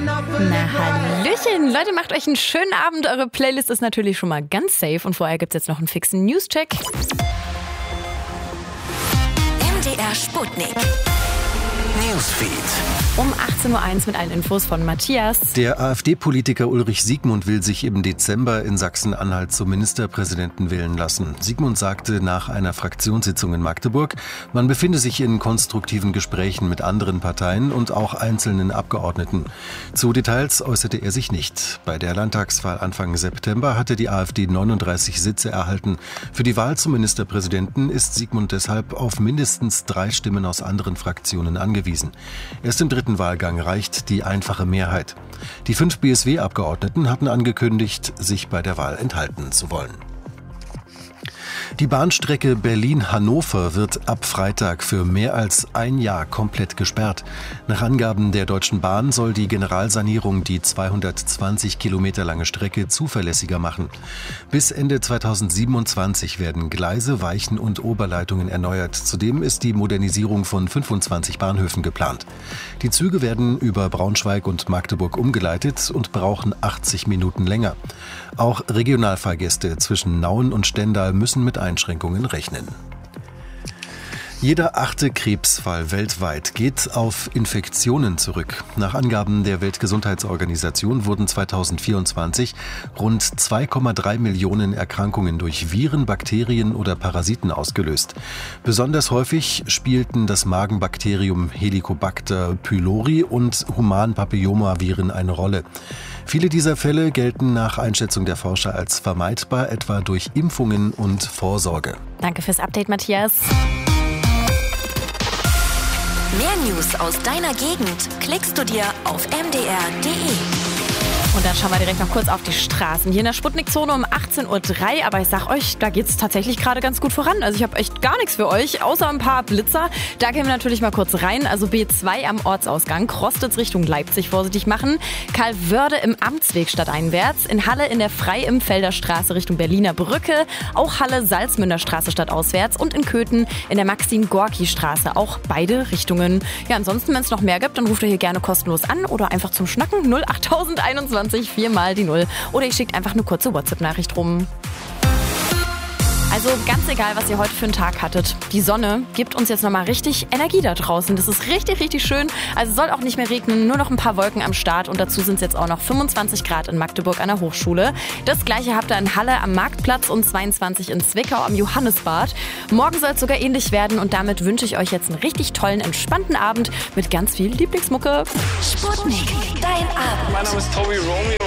Na hallöchen, Leute, macht euch einen schönen Abend. Eure Playlist ist natürlich schon mal ganz safe und vorher gibt's jetzt noch einen fixen News-Check. MDR Sputnik. Newsfeed. Um 18.01 Uhr mit allen Infos von Matthias. Der AfD-Politiker Ulrich Siegmund will sich im Dezember in Sachsen-Anhalt zum Ministerpräsidenten wählen lassen. Siegmund sagte nach einer Fraktionssitzung in Magdeburg, man befinde sich in konstruktiven Gesprächen mit anderen Parteien und auch einzelnen Abgeordneten. Zu Details äußerte er sich nicht. Bei der Landtagswahl Anfang September hatte die AfD 39 Sitze erhalten. Für die Wahl zum Ministerpräsidenten ist Siegmund deshalb auf mindestens 3 Stimmen aus anderen Fraktionen angewiesen. Erst im dritten Wahlgang reicht die einfache Mehrheit. Die 5 BSW-Abgeordneten hatten angekündigt, sich bei der Wahl enthalten zu wollen. Die Bahnstrecke Berlin-Hannover wird ab Freitag für mehr als ein Jahr komplett gesperrt. Nach Angaben der Deutschen Bahn soll die Generalsanierung die 220 Kilometer lange Strecke zuverlässiger machen. Bis Ende 2027 werden Gleise, Weichen und Oberleitungen erneuert. Zudem ist die Modernisierung von 25 Bahnhöfen geplant. Die Züge werden über Braunschweig und Magdeburg umgeleitet und brauchen 80 Minuten länger. Auch Regionalfahrgäste zwischen Nauen und Stendal müssen mit Einschränkungen rechnen. Jeder 8. Krebsfall weltweit geht auf Infektionen zurück. Nach Angaben der Weltgesundheitsorganisation wurden 2024 rund 2,3 Millionen Erkrankungen durch Viren, Bakterien oder Parasiten ausgelöst. Besonders häufig spielten das Magenbakterium Helicobacter pylori und Human-Papillomaviren eine Rolle. Viele dieser Fälle gelten nach Einschätzung der Forscher als vermeidbar, etwa durch Impfungen und Vorsorge. Danke fürs Update, Matthias. Mehr News aus deiner Gegend klickst du dir auf mdr.de. Und dann schauen wir direkt noch kurz auf die Straßen. Hier in der Sputnik-Zone um 18.03 Uhr. Aber ich sag euch, da geht's tatsächlich gerade ganz gut voran. Also ich habe echt gar nichts für euch, außer ein paar Blitzer. Da gehen wir natürlich mal kurz rein. Also B2 am Ortsausgang, Krostitz Richtung Leipzig vorsichtig machen. Karlwörde im Amtsweg stadteinwärts. In Halle in der Frei-Imfelder Straße Richtung Berliner Brücke. Auch Halle Salzmünder Straße stadtauswärts. Und in Köthen in der Maxim-Gorki-Straße. Auch beide Richtungen. Ja, ansonsten, wenn es noch mehr gibt, dann ruft ihr hier gerne kostenlos an oder einfach zum Schnacken 08021 4 mal die 0. Oder ihr schickt einfach eine kurze WhatsApp-Nachricht rum. Also ganz egal, was ihr heute für einen Tag hattet. Die Sonne gibt uns jetzt nochmal richtig Energie da draußen. Das ist richtig, richtig schön. Also soll auch nicht mehr regnen, nur noch ein paar Wolken am Start. Und dazu sind es jetzt auch noch 25 Grad in Magdeburg an der Hochschule. Das gleiche habt ihr in Halle am Marktplatz und 22 in Zwickau am Johannisbad. Morgen soll es sogar ähnlich werden. Und damit wünsche ich euch jetzt einen richtig tollen, entspannten Abend mit ganz viel Lieblingsmucke. Sputnik, dein Abend. Mein Name ist Tobi Romeo.